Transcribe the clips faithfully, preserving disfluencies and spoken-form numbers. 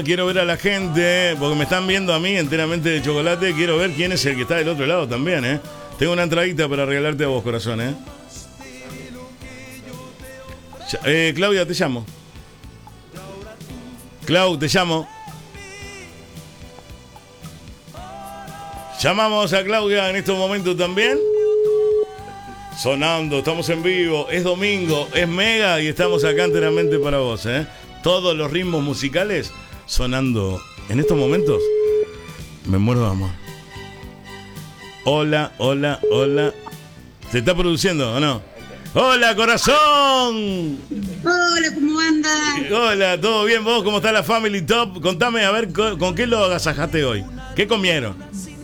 Quiero ver a la gente, porque me están viendo a mí enteramente de chocolate. Quiero ver quién es el que está del otro lado también, ¿eh? Tengo una entradita para regalarte a vos, corazón, ¿eh? eh Claudia, te llamo. Clau, te llamo. Llamamos a Claudia en estos momentos también. Sonando, estamos en vivo. Es domingo, es Mega y estamos acá enteramente para vos, ¿eh? Todos los ritmos musicales sonando en estos momentos. Me muero de amor. Hola, hola, hola. ¿Se está produciendo o no? ¡Hola, corazón! Hola, ¿cómo andas? Hola, ¿todo bien? ¿Vos? ¿Cómo está la Family Top? Contame, a ver, ¿con, con qué lo agasajaste hoy? ¿Qué comieron?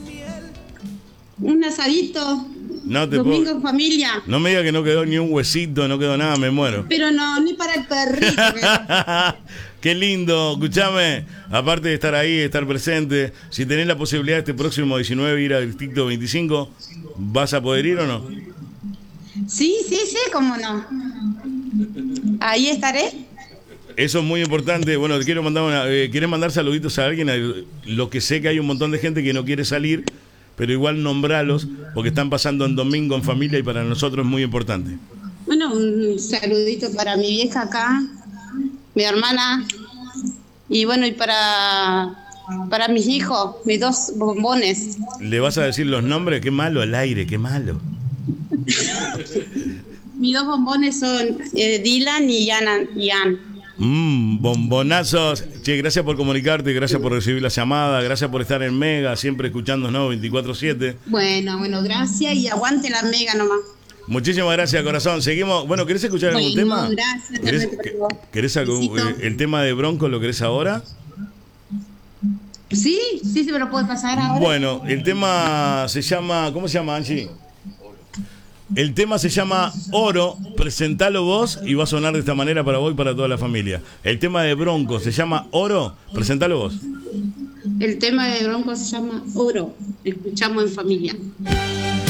Un asadito. No te Domingo puedo... en familia. No me diga que no quedó ni un huesito, no quedó nada, me muero. Pero no, ni para el perrito. Qué lindo, escuchame, aparte de estar ahí, estar presente, si tenés la posibilidad este próximo diecinueve ir al Distrito veinticinco, ¿vas a poder ir o no? Sí, sí, sí, cómo no. Ahí estaré. Eso es muy importante. Bueno, quiero mandar una, eh, ¿quieres mandar saluditos a alguien? Lo que sé que hay un montón de gente que no quiere salir, pero igual nombralos, porque están pasando en domingo en familia y para nosotros es muy importante. Bueno, un saludito para mi vieja acá, mi hermana, y bueno, y para, para mis hijos, mis dos bombones. ¿Le vas a decir los nombres? Qué malo al aire, qué malo. Mis dos bombones son eh, Dylan y Ian. Ian. Mmm, bombonazos. Che, gracias por comunicarte, gracias por recibir la llamada, gracias por estar en Mega, siempre escuchándonos veinticuatro siete. Bueno, bueno, gracias y aguante la Mega nomás. Muchísimas gracias, corazón. Seguimos. Bueno, ¿querés escuchar bueno, algún tema? Gracias. ¿Querés, ¿querés algún, eh, el tema de Bronco lo querés ahora? Sí, sí, se me lo puede pasar ahora. Bueno, el tema se llama... ¿Cómo se llama, Angie? El tema se llama Oro, presentalo vos y va a sonar de esta manera para vos y para toda la familia. El tema de Bronco se llama Oro, presentalo vos. El tema de Bronco se llama Oro, escuchamos en familia.